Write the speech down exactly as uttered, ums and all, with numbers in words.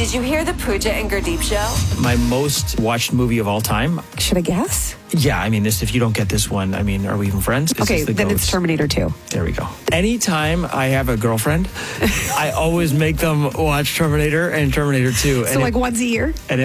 Did you hear the Pooja and Gurdeep show? My most watched movie of all time. Should I guess? Yeah, I mean, this. If you don't get this one, I mean, are we even friends? This Okay, is the then GOAT. it's Terminator two. There we go. Anytime I have a girlfriend, I always make them watch Terminator and Terminator two. So and like it, once a year? and